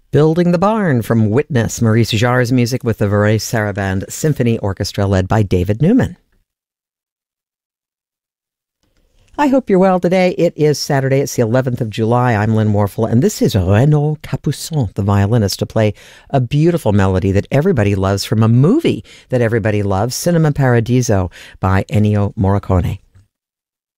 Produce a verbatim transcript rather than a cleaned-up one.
Building the Barn from Witness, Maurice Jarre's music with the Varese Sarabande Symphony Orchestra led by David Newman. I hope you're well today. It is Saturday. It's the eleventh of July. I'm Lynn Warfel, and this is Renaud Capuçon, the violinist, to play a beautiful melody that everybody loves from a movie that everybody loves, Cinema Paradiso by Ennio Morricone.